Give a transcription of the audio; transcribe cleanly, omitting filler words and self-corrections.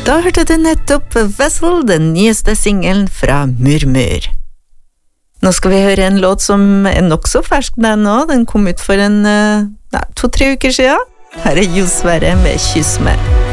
Da hørte du nettopp Vessel, den nyeste singelen fra Murmur. Nå skal vi høre en låt som nok så fersk den nå. Den kom ut for 2-3 uker siden. Her Jo Sverre med Kyss meg.